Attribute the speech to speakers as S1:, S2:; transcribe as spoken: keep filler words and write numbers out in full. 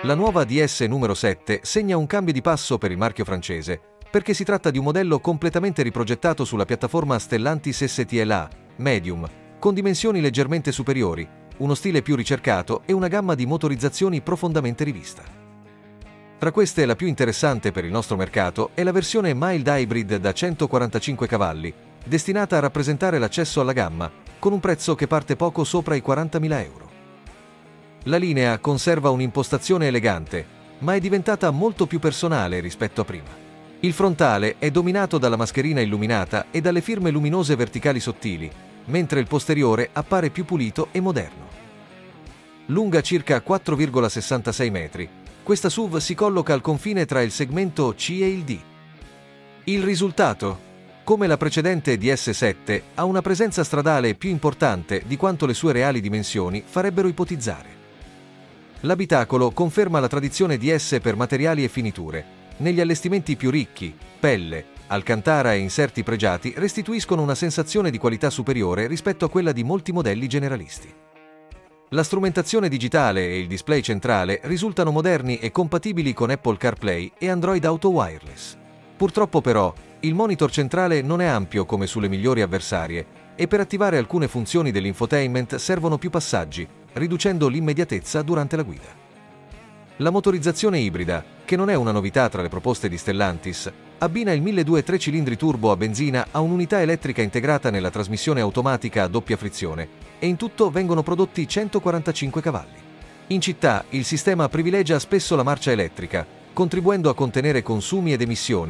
S1: La nuova D S numero sette segna un cambio di passo per il marchio francese, perché si tratta di un modello completamente riprogettato sulla piattaforma Stellantis S T L A Medium, con dimensioni leggermente superiori, uno stile più ricercato e una gamma di motorizzazioni profondamente rivista. Tra queste la più interessante per il nostro mercato è la versione Mild Hybrid da centoquarantacinque cavalli, destinata a rappresentare l'accesso alla gamma, con un prezzo che parte poco sopra i quarantamila euro. La linea conserva un'impostazione elegante, ma è diventata molto più personale rispetto a prima. Il frontale è dominato dalla mascherina illuminata e dalle firme luminose verticali sottili, mentre il posteriore appare più pulito e moderno. Lunga circa quattro virgola sessantasei metri, questa S U V si colloca al confine tra il segmento C e il D. Il risultato? Come la precedente D S sette, ha una presenza stradale più importante di quanto le sue reali dimensioni farebbero ipotizzare. L'abitacolo conferma la tradizione D S per materiali e finiture. Negli allestimenti più ricchi, pelle, alcantara e inserti pregiati restituiscono una sensazione di qualità superiore rispetto a quella di molti modelli generalisti. La strumentazione digitale e il display centrale risultano moderni e compatibili con Apple CarPlay e Android Auto Wireless. Purtroppo però, il monitor centrale non è ampio come sulle migliori avversarie e per attivare alcune funzioni dell'infotainment servono più passaggi, riducendo l'immediatezza durante la guida. La motorizzazione ibrida, che non è una novità tra le proposte di Stellantis, abbina il milleduecento tre cilindri turbo a benzina a un'unità elettrica integrata nella trasmissione automatica a doppia frizione e in tutto vengono prodotti centoquarantacinque cavalli. In città il sistema privilegia spesso la marcia elettrica, contribuendo a contenere consumi ed emissioni,